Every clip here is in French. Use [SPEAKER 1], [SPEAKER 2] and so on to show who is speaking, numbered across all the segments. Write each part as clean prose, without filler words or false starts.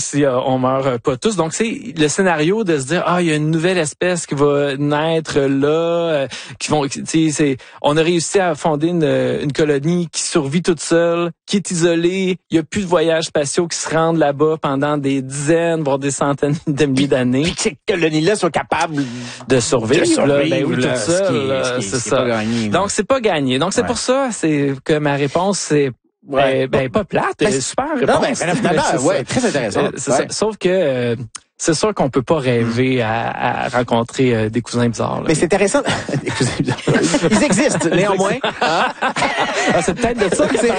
[SPEAKER 1] si on meurt pas tous. Donc c'est le scénario de se dire il y a une nouvelle espèce qui va naître là, on a réussi à fonder une colonie qui survit toute seule, qui est isolée, il y a plus de voyages spatiaux qui se rendent là-bas pendant des dizaines voire des centaines de milliers d'années.
[SPEAKER 2] Puis que cette colonie-là soit capable
[SPEAKER 1] de survivre,
[SPEAKER 2] toute seule,
[SPEAKER 1] c'est ça. Donc c'est pas gagné. Donc c'est pour ça c'est que ma réponse c'est pas plate, super réponse.
[SPEAKER 2] Ouais, très intéressant.
[SPEAKER 1] Ça. Sauf que c'est sûr qu'on peut pas rêver à rencontrer des cousins bizarres. Là.
[SPEAKER 2] Mais c'est intéressant. Des cousins bizarres. Ils existent, néanmoins.
[SPEAKER 1] C'est peut-être de ça qu'il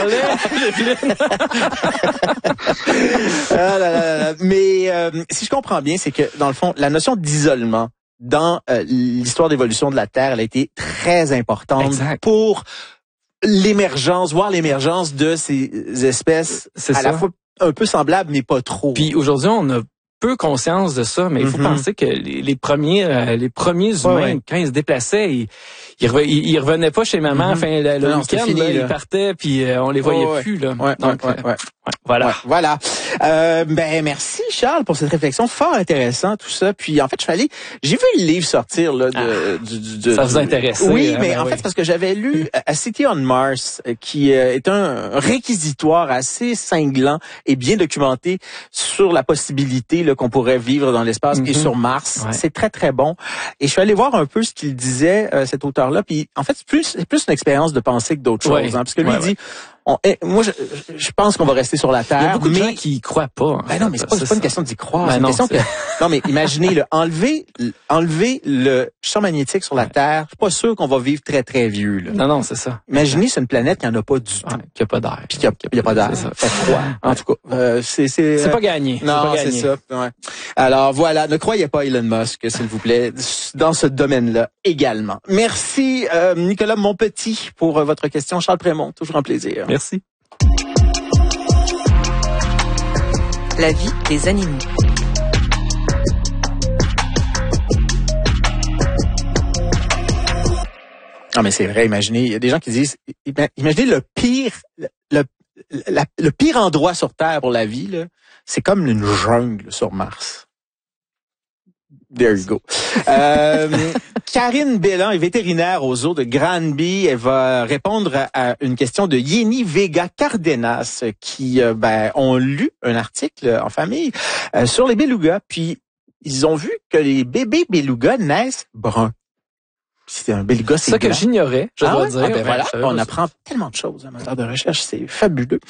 [SPEAKER 1] parlait.
[SPEAKER 2] Mais si je comprends bien, c'est que, dans le fond, la notion d'isolement dans l'histoire d'évolution de la Terre, elle a été très importante pour voir l'émergence de ces espèces à la fois un peu semblables, mais pas trop.
[SPEAKER 1] Puis aujourd'hui, on a peu conscience de ça, mais il faut penser que les premiers humains, quand ils se déplaçaient, ils revenaient pas chez maman le week-end, ils partaient puis on les voyait plus là.
[SPEAKER 2] Voilà. Merci Charles pour cette réflexion fort intéressante tout ça. Puis en fait, j'ai vu le livre sortir là
[SPEAKER 1] ça vous intéresse.
[SPEAKER 2] Oui, mais en fait c'est parce que j'avais lu A City on Mars qui est un réquisitoire assez cinglant et bien documenté sur la possibilité qu'on pourrait vivre dans l'espace et sur Mars. Ouais. C'est très, très bon. Et je suis allé voir un peu ce qu'il disait, cet auteur-là. Puis, en fait, c'est plus une expérience de pensée que d'autres choses. Parce que lui, il dit, moi, je pense qu'on va rester sur la Terre.
[SPEAKER 1] Il y a beaucoup de gens qui y croient pas.
[SPEAKER 2] Non, mais c'est pas une question d'y croire. C'est une question que, non, mais imaginez, enlever le champ magnétique sur la Terre, je suis pas sûr qu'on va vivre très, très vieux, là.
[SPEAKER 1] Non, c'est ça.
[SPEAKER 2] Imaginez, c'est une planète qui en a pas du tout.
[SPEAKER 1] Qui a pas d'air.
[SPEAKER 2] Puis il y a pas d'air. Fait froid. En tout cas,
[SPEAKER 1] c'est pas gagné.
[SPEAKER 2] Non, c'est ça. Ouais. Alors, voilà. Ne croyez pas Elon Musk, s'il vous plaît, dans ce domaine-là également. Merci, Nicolas Monpetit, pour votre question. Charles Prémont, toujours un plaisir.
[SPEAKER 1] Merci.
[SPEAKER 3] La vie des animaux.
[SPEAKER 2] Non, mais c'est vrai, imaginez, il y a des gens qui disent, imaginez le pire endroit sur Terre pour la vie, là, c'est comme une jungle sur Mars. There you go. Karine Bélan est vétérinaire au zoo de Granby. Elle va répondre à une question de Yeni Vega Cardenas qui ont lu un article en famille sur les belugas. Puis ils ont vu que les bébés belugas naissent bruns. C'est un beluga, c'est
[SPEAKER 1] ça que j'ignorais, je dois dire.
[SPEAKER 2] Voilà, on apprend tellement de choses en matière de recherche, c'est fabuleux.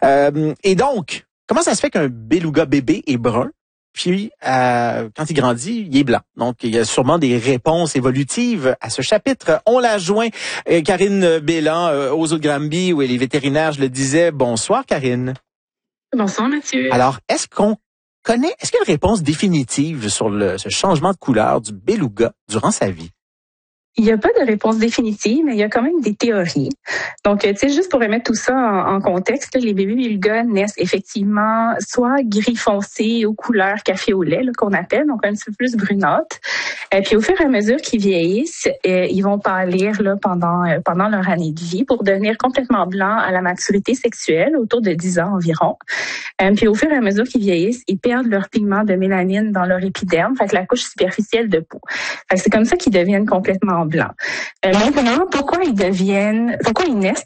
[SPEAKER 2] Et donc, comment ça se fait qu'un beluga bébé est brun? Puis, quand il grandit, il est blanc. Donc, il y a sûrement des réponses évolutives à ce chapitre. On l'a joint, Karine Bélan, aux zoo de Granby, où elle est vétérinaire, je le disais. Bonsoir, Karine.
[SPEAKER 4] Bonsoir, Mathieu.
[SPEAKER 2] Alors, est-ce qu'il y a une réponse définitive sur ce changement de couleur du beluga durant sa vie?
[SPEAKER 4] Il n'y a pas de réponse définitive, mais il y a quand même des théories. Donc, tu sais, juste pour remettre tout ça en contexte, les bébés belugas naissent effectivement soit gris foncé aux couleurs café au lait, qu'on appelle, donc un petit peu plus brunâtre. Puis au fur et à mesure qu'ils vieillissent, ils vont pâlir là, pendant leur année de vie pour devenir complètement blancs à la maturité sexuelle, autour de 10 ans environ. Puis au fur et à mesure qu'ils vieillissent, ils perdent leur pigment de mélanine dans leur épiderme, fait que la couche superficielle de peau. Fait que c'est comme ça qu'ils deviennent complètement blancs. Maintenant, pourquoi ils naissent,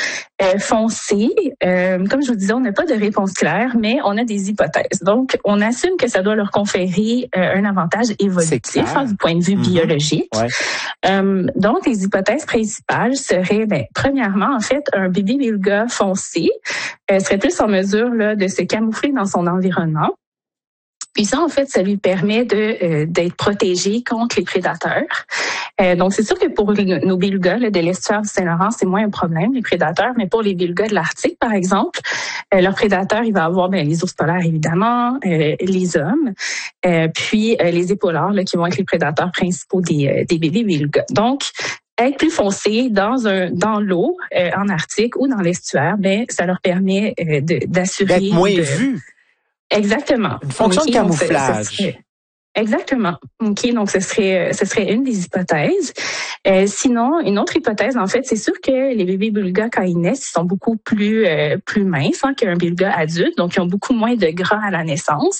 [SPEAKER 4] foncés? Comme je vous disais, on n'a pas de réponse claire, mais on a des hypothèses. Donc, on assume que ça doit leur conférer un avantage évolutif du point de vue biologique. Ouais. Donc, les hypothèses principales seraient, premièrement, en fait, un bébé beluga foncé serait plus en mesure là, de se camoufler dans son environnement. Puis ça, en fait, ça lui permet d'être protégé contre les prédateurs. Donc, c'est sûr que pour nos belugas de l'estuaire du Saint-Laurent, c'est moins un problème, les prédateurs. Mais pour les belugas de l'Arctique, par exemple, leur prédateur, il va avoir les ours polaires, évidemment, les hommes, puis les épaulards, là, qui vont être les prédateurs principaux des bébés belugas. Donc, être plus foncé dans l'eau, en Arctique ou dans l'estuaire, ça leur permet d'assurer...
[SPEAKER 2] D'être moins vu.
[SPEAKER 4] Exactement.
[SPEAKER 2] Une fonction de camouflage.
[SPEAKER 4] Exactement. OK, donc ce serait une des hypothèses. Sinon, une autre hypothèse, en fait, c'est sûr que les bébés belugas, quand ils naissent, ils sont beaucoup plus minces qu'un beluga adulte, donc ils ont beaucoup moins de gras à la naissance.